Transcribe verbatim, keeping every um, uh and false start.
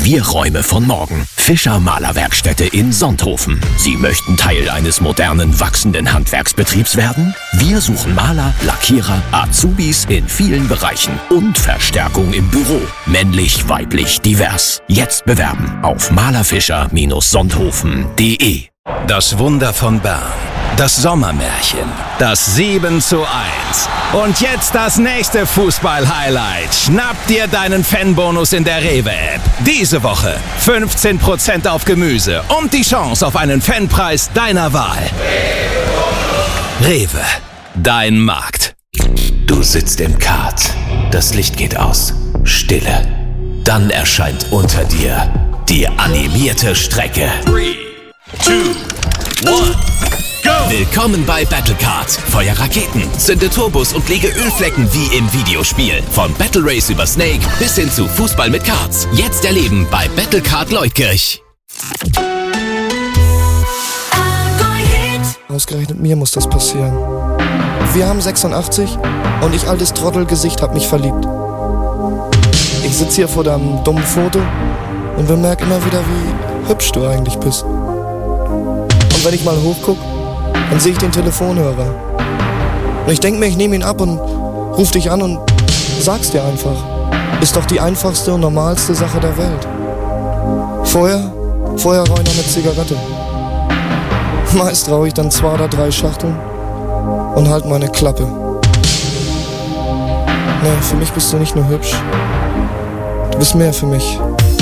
Wir Räume von morgen. Fischer Malerwerkstätte in Sonthofen. Sie möchten Teil eines modernen, wachsenden Handwerksbetriebs werden? Wir suchen Maler, Lackierer, Azubis in vielen Bereichen und Verstärkung im Büro. Männlich, weiblich, divers. Jetzt bewerben auf malerfischer Sonthofen punkt de. Das Wunder von Bern. Das Sommermärchen. Das sieben zu eins. Und jetzt das nächste Fußball-Highlight. Schnapp dir deinen Fanbonus in der Rewe-App. Diese Woche fünfzehn Prozent auf Gemüse und die Chance auf einen Fanpreis deiner Wahl. Rewe. Dein Markt. Du sitzt im Kart. Das Licht geht aus. Stille. Dann erscheint unter dir die animierte Strecke. drei, zwei, eins, go! Willkommen bei Battlecard. Feuer Raketen, zünde Turbos und lege Ölflecken wie im Videospiel. Von Battle Race über Snake bis hin zu Fußball mit Karts. Jetzt erleben bei Battlecard Leutkirch. Ausgerechnet mir muss das passieren. Wir haben sechsundachtzig und ich, altes Trottelgesicht, hab mich verliebt. Ich sitz hier vor deinem dummen Foto und bemerk immer wieder, wie hübsch du eigentlich bist. Und wenn ich mal hochguck, dann sehe ich den Telefonhörer. Und ich denk mir, ich nehme ihn ab und ruf dich an und sag's dir einfach. Ist doch die einfachste und normalste Sache der Welt. Vorher, vorher rauch ich noch eine Zigarette. Meist rauche ich dann zwei oder drei Schachteln und halt meine Klappe. Nee, für mich bist du nicht nur hübsch. Du bist mehr für mich.